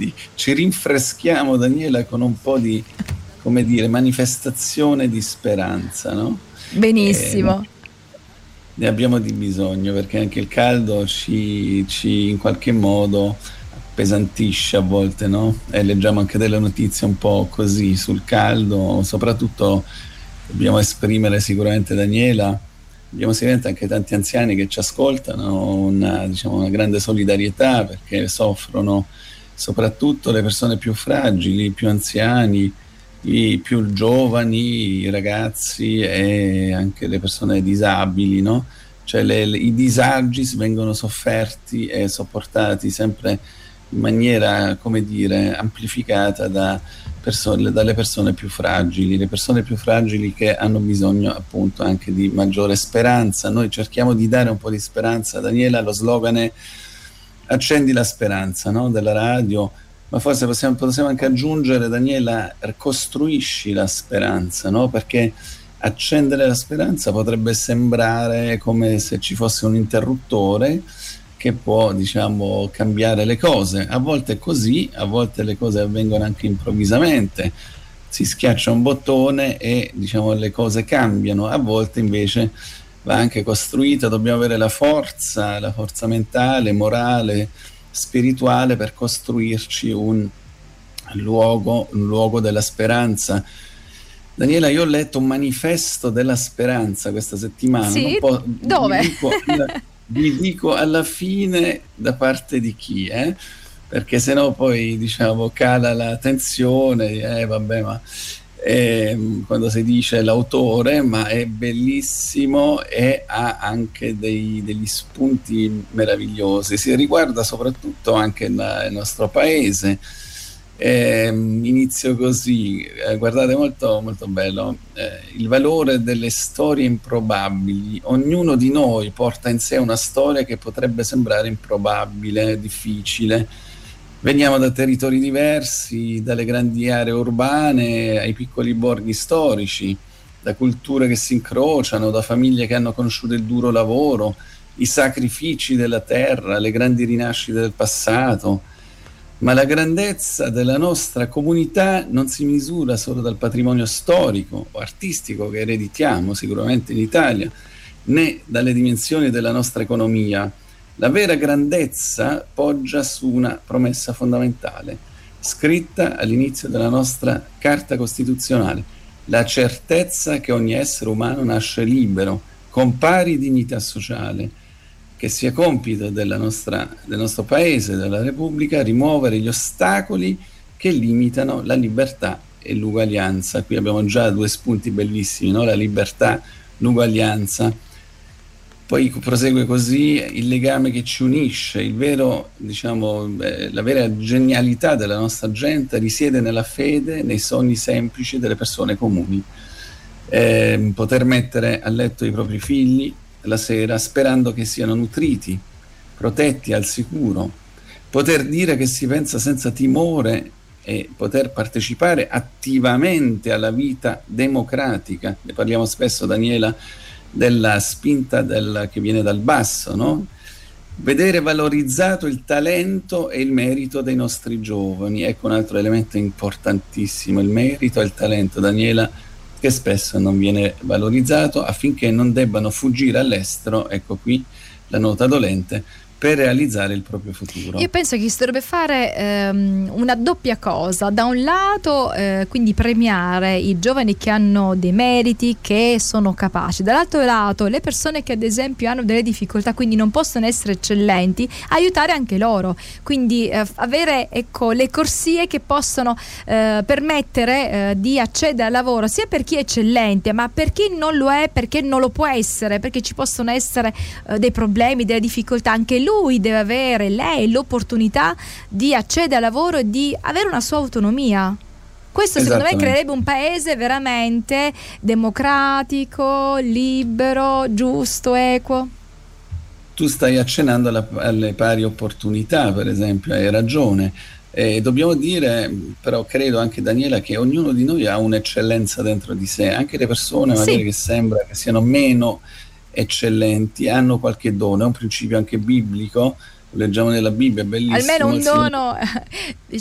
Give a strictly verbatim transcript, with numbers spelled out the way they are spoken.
quindi ci rinfreschiamo, Daniela, con un po' di, come dire, manifestazione di speranza, no? Benissimo. Eh, ne abbiamo di bisogno, perché anche il caldo ci, ci in qualche modo appesantisce a volte, no? E leggiamo anche delle notizie un po' così sul caldo, soprattutto dobbiamo esprimere sicuramente, Daniela, abbiamo sicuramente anche tanti anziani che ci ascoltano, una, diciamo, una grande solidarietà, perché soffrono soprattutto le persone più fragili, i più anziani, i più giovani, i ragazzi e anche le persone disabili, no? Cioè le, le, i disagi vengono sofferti e sopportati sempre in maniera, come dire, amplificata da persone, dalle persone più fragili, le persone più fragili che hanno bisogno appunto anche di maggiore speranza. Noi cerchiamo di dare un po' di speranza. Daniela, lo slogan è accendi la speranza, no? Della radio, ma forse possiamo, possiamo anche aggiungere, Daniela, costruisci la speranza, no? Perché accendere la speranza potrebbe sembrare come se ci fosse un interruttore che può, diciamo, cambiare le cose. A volte è così, a volte le cose avvengono anche improvvisamente, si schiaccia un bottone e, diciamo, le cose cambiano. A volte invece va anche costruita, dobbiamo avere la forza, la forza mentale, morale, spirituale per costruirci un luogo, un luogo della speranza. Daniela, io ho letto un manifesto della speranza questa settimana. Sì? Non po- Dove? Vi dico, vi dico alla fine da parte di chi, eh? Perché sennò poi, diciamo, cala la tensione, eh vabbè, ma eh, quando si dice l'autore, ma è bellissimo e ha anche dei, degli spunti meravigliosi. Si riguarda soprattutto anche la, il nostro paese. Eh, inizio così, eh, guardate, molto, molto bello, eh, il valore delle storie improbabili. Ognuno di noi porta in sé una storia che potrebbe sembrare improbabile, difficile. Veniamo da territori diversi, dalle grandi aree urbane ai piccoli borghi storici, da culture che si incrociano, da famiglie che hanno conosciuto il duro lavoro, i sacrifici della terra, le grandi rinascite del passato. Ma la grandezza della nostra comunità non si misura solo dal patrimonio storico o artistico che ereditiamo sicuramente in Italia, né dalle dimensioni della nostra economia. La vera grandezza poggia su una promessa fondamentale, scritta all'inizio della nostra Carta Costituzionale: la certezza che ogni essere umano nasce libero, con pari dignità sociale, che sia compito della nostra, del nostro Paese, della Repubblica, rimuovere gli ostacoli che limitano la libertà e l'uguaglianza. Qui abbiamo già due spunti bellissimi, no? La libertà, l'uguaglianza. Poi prosegue così: il legame che ci unisce, il vero, diciamo, eh, la vera genialità della nostra gente risiede nella fede, nei sogni semplici delle persone comuni. Eh, poter mettere a letto i propri figli la sera sperando che siano nutriti, protetti, al sicuro, poter dire che si pensa senza timore e poter partecipare attivamente alla vita democratica. Ne parliamo spesso, Daniela, della spinta del, che viene dal basso, no? Vedere valorizzato il talento e il merito dei nostri giovani. Ecco un altro elemento importantissimo, il merito e il talento, Daniela, che spesso non viene valorizzato, affinché non debbano fuggire all'estero, ecco qui la nota dolente, per realizzare il proprio futuro. Io penso che si dovrebbe fare ehm, una doppia cosa: da un lato eh, quindi premiare i giovani che hanno dei meriti, che sono capaci, dall'altro lato le persone che ad esempio hanno delle difficoltà, quindi non possono essere eccellenti, aiutare anche loro, quindi eh, avere, ecco, le corsie che possono eh, permettere eh, di accedere al lavoro sia per chi è eccellente, ma per chi non lo è, perché non lo può essere, perché ci possono essere eh, dei problemi, delle difficoltà. Anche lui Lui deve avere, lei, l'opportunità di accedere al lavoro e di avere una sua autonomia. Questo secondo me creerebbe un paese veramente democratico, libero, giusto, equo. Tu stai accennando alla, alle pari opportunità, per esempio, hai ragione. Eh, dobbiamo dire, però credo anche, Daniela, che ognuno di noi ha un'eccellenza dentro di sé. Anche le persone magari sì. che sembra che siano meno eccellenti hanno qualche dono. È un principio anche biblico, lo leggiamo nella Bibbia, è bellissimo. Almeno un dono